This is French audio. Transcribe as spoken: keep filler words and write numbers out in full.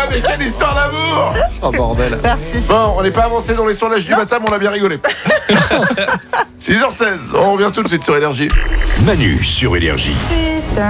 mais quelle histoire d'amour. Oh bordel. Merci. Bon, on n'est pas avancé dans les sondages du matin, mais on a bien rigolé. six heures seize, on revient tout de suite sur Énergie. Manu sur Énergie. C'est un